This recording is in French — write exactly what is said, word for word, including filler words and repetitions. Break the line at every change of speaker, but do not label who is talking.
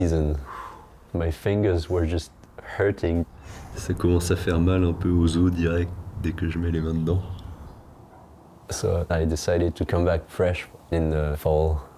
and my fingers were just hurting.
Ça commence à faire mal un peu aux os direct dès que je mets les mains dedans.
So I decided to come back fresh in the fall.